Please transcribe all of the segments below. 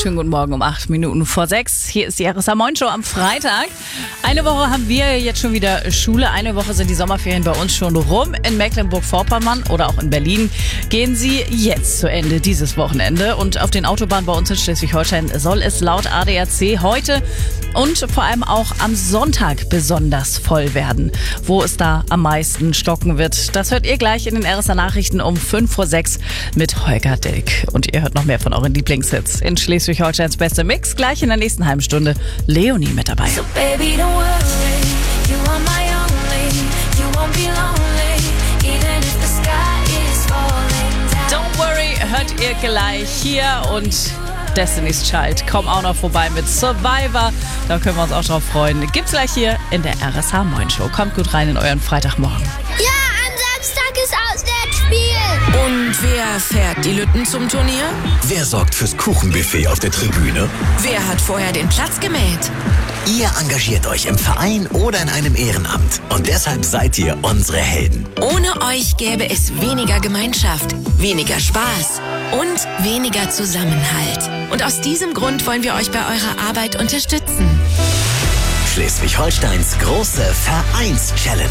Schönen guten Morgen um 8 Minuten vor 6. Hier ist die RSA Moin Show am Freitag. Eine Woche haben wir jetzt schon wieder Schule. Eine Woche sind die Sommerferien bei uns schon rum. In Mecklenburg-Vorpommern oder auch in Berlin gehen sie jetzt zu Ende, dieses Wochenende. Und auf den Autobahnen bei uns in Schleswig-Holstein soll es laut ADAC heute und vor allem auch am Sonntag besonders voll werden. Wo es da am meisten stocken wird, das hört ihr gleich in den RSA Nachrichten um 5 vor 6 mit Holger Dilk. Und ihr hört noch mehr von euren Lieblingshits in Schleswig-Holsteins beste Mix. Gleich in der nächsten halben Stunde Leonie mit dabei. So baby, don't worry, you are my only, you won't be lonely, even if the sky is falling down. Don't worry, hört ihr gleich hier und Destiny's Child kommen auch noch vorbei mit Survivor. Da können wir uns auch drauf freuen. Gibt's gleich hier in der RSH Moin Show. Kommt gut rein in euren Freitagmorgen. Ja, am Samstag ist Auswärtsspiel. Und wer fährt die Lütten zum Turnier? Wer sorgt fürs Kuchenbuffet auf der Tribüne? Wer hat vorher den Platz gemäht? Ihr engagiert euch im Verein oder in einem Ehrenamt. Und deshalb seid ihr unsere Helden. Ohne euch gäbe es weniger Gemeinschaft, weniger Spaß und weniger Zusammenhalt. Und aus diesem Grund wollen wir euch bei eurer Arbeit unterstützen. Schleswig-Holsteins große Vereins-Challenge.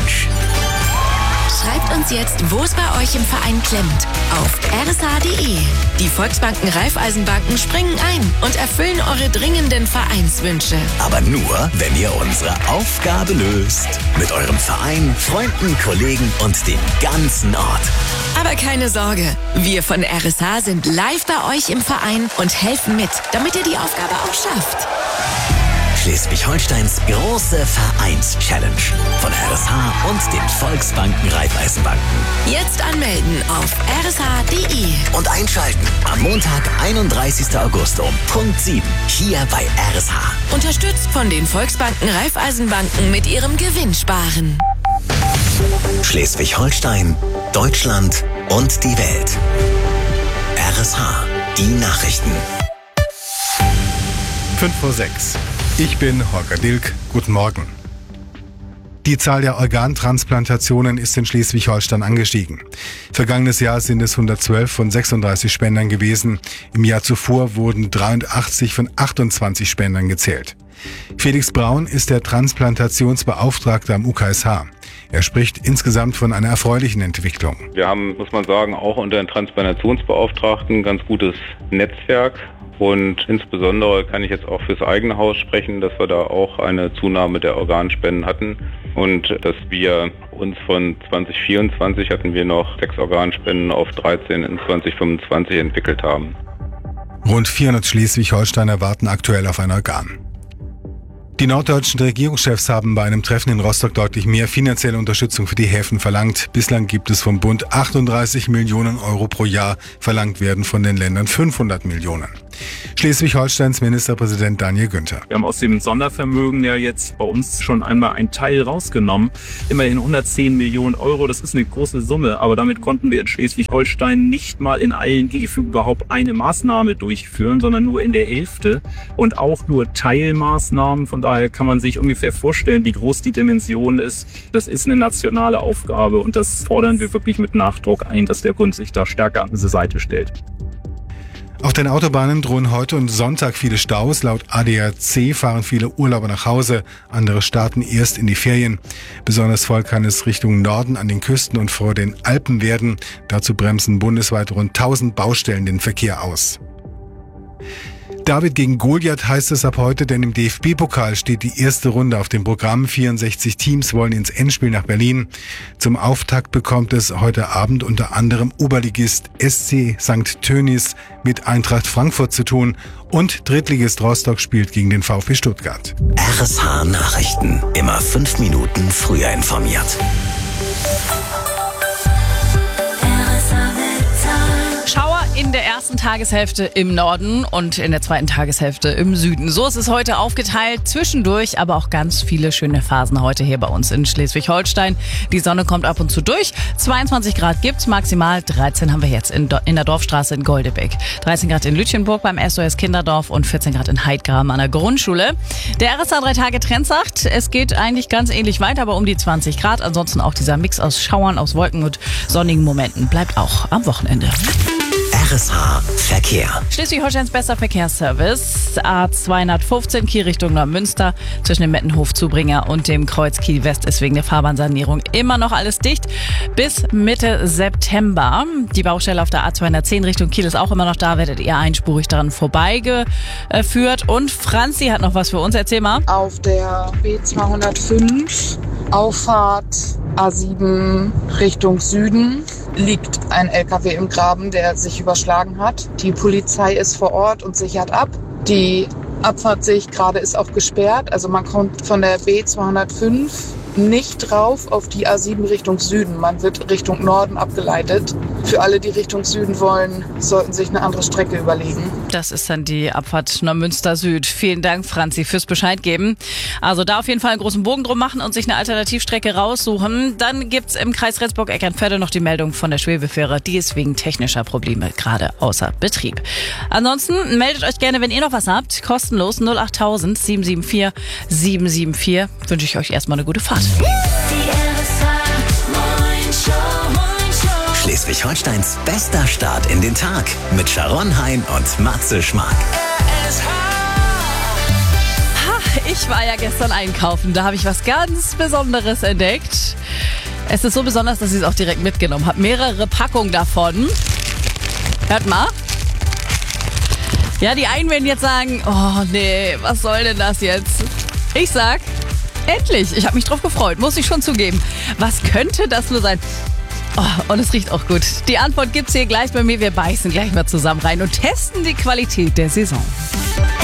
Schreibt uns jetzt, wo es bei euch im Verein klemmt, auf rsh.de. Die Volksbanken Raiffeisenbanken springen ein und erfüllen eure dringenden Vereinswünsche. Aber nur, wenn ihr unsere Aufgabe löst. Mit eurem Verein, Freunden, Kollegen und dem ganzen Ort. Aber keine Sorge, wir von RSH sind live bei euch im Verein und helfen mit, damit ihr die Aufgabe auch schafft. Schleswig-Holsteins große Vereins-Challenge von RSH und den Volksbanken Raiffeisenbanken. Jetzt anmelden auf rsh.de. Und einschalten am Montag, 31. August um Punkt 7 hier bei RSH. Unterstützt von den Volksbanken Raiffeisenbanken mit ihrem Gewinnsparen. Schleswig-Holstein, Deutschland und die Welt. RSH, die Nachrichten. 5 vor 6. Ich bin Holger Dilk. Guten Morgen. Die Zahl der Organtransplantationen ist in Schleswig-Holstein angestiegen. Vergangenes Jahr sind es 112 von 36 Spendern gewesen. Im Jahr zuvor wurden 83 von 28 Spendern gezählt. Felix Braun ist der Transplantationsbeauftragte am UKSH. Er spricht insgesamt von einer erfreulichen Entwicklung. Wir haben, muss man sagen, auch unter den Transplantationsbeauftragten ein ganz gutes Netzwerk. Und insbesondere kann ich jetzt auch fürs eigene Haus sprechen, dass wir da auch eine Zunahme der Organspenden hatten und dass wir uns von 2024 hatten wir noch 6 Organspenden auf 13 in 2025 entwickelt haben. Rund 400 Schleswig-Holsteiner warten aktuell auf ein Organ. Die norddeutschen Regierungschefs haben bei einem Treffen in Rostock deutlich mehr finanzielle Unterstützung für die Häfen verlangt. Bislang gibt es vom Bund 38 Millionen Euro pro Jahr, verlangt werden von den Ländern 500 Millionen. Schleswig-Holsteins Ministerpräsident Daniel Günther. Wir haben aus dem Sondervermögen ja jetzt bei uns schon einmal einen Teil rausgenommen. Immerhin 110 Millionen Euro, das ist eine große Summe. Aber damit konnten wir in Schleswig-Holstein nicht mal in allen Häfen überhaupt eine Maßnahme durchführen, sondern nur in der Hälfte und auch nur Teilmaßnahmen. Von daher kann man sich ungefähr vorstellen, wie groß die Dimension ist. Das ist eine nationale Aufgabe und das fordern wir wirklich mit Nachdruck ein, dass der Bund sich da stärker an diese Seite stellt. Auf den Autobahnen drohen heute und Sonntag viele Staus. Laut ADAC fahren viele Urlauber nach Hause, andere starten erst in die Ferien. Besonders voll kann es Richtung Norden an den Küsten und vor den Alpen werden. Dazu bremsen bundesweit rund 1000 Baustellen den Verkehr aus. David gegen Goliath heißt es ab heute, denn im DFB-Pokal steht die erste Runde auf dem Programm. 64 Teams wollen ins Endspiel nach Berlin. Zum Auftakt bekommt es heute Abend unter anderem Oberligist SC St. Tönnies mit Eintracht Frankfurt zu tun und Drittligist Rostock spielt gegen den VfB Stuttgart. RSH Nachrichten, immer 5 Minuten früher informiert. Schauer in der ersten Tageshälfte im Norden und in der zweiten Tageshälfte im Süden. So ist es heute aufgeteilt, zwischendurch aber auch ganz viele schöne Phasen heute hier bei uns in Schleswig-Holstein. Die Sonne kommt ab und zu durch, 22 Grad gibt's, maximal 13 haben wir jetzt in der Dorfstraße in Goldebeck. 13 Grad in Lütchenburg beim SOS Kinderdorf und 14 Grad in Heidgraben an der Grundschule. Der RSA 3-Tage-Trend sagt, es geht eigentlich ganz ähnlich weiter, aber um die 20 Grad. Ansonsten auch dieser Mix aus Schauern, aus Wolken und sonnigen Momenten bleibt auch am Wochenende. RSH Verkehr. Schleswig-Holsteins bester Verkehrsservice. A215 Kiel Richtung Neumünster. Zwischen dem Mettenhof-Zubringer und dem Kreuz Kiel West ist wegen der Fahrbahnsanierung immer noch alles dicht. Bis Mitte September. Die Baustelle auf der A210 Richtung Kiel ist auch immer noch da. Werdet ihr einspurig daran vorbeigeführt. Und Franzi hat noch was für uns. Erzähl mal. Auf der B205 Auffahrt A7 Richtung Süden liegt ein LKW im Graben, der sich überschlagen hat. Die Polizei ist vor Ort und sichert ab. Die Abfahrt, sehe ich gerade, ist auch gesperrt. Also man kommt von der B205 nicht drauf auf die A7 Richtung Süden. Man wird Richtung Norden abgeleitet. Für alle, die Richtung Süden wollen, sollten sich eine andere Strecke überlegen. Das ist dann die Abfahrt Neumünster Süd. Vielen Dank, Franzi, fürs Bescheid geben. Also da auf jeden Fall einen großen Bogen drum machen und sich eine Alternativstrecke raussuchen. Dann gibt's im Kreis Rendsburg-Eckernförde noch die Meldung von der Schwebefähre. Die ist wegen technischer Probleme gerade außer Betrieb. Ansonsten meldet euch gerne, wenn ihr noch was habt. Kostenlos 08000 774 774. Wünsche ich euch erstmal eine gute Fahrt. Die RSH Morning Show. Schleswig-Holsteins bester Start in den Tag mit Sharon Hein und Matze Schmark. Ich war ja gestern einkaufen, da habe ich was ganz Besonderes entdeckt. Es ist so besonders, dass ich es auch direkt mitgenommen habe. Mehrere Packungen davon. Hört mal. Ja, die einen werden jetzt sagen, oh nee, was soll denn das jetzt? Ich sag, endlich, ich habe mich drauf gefreut, muss ich schon zugeben. Was könnte das nur sein? Oh, und es riecht auch gut. Die Antwort gibt's hier gleich bei mir. Wir beißen gleich mal zusammen rein und testen die Qualität der Saison.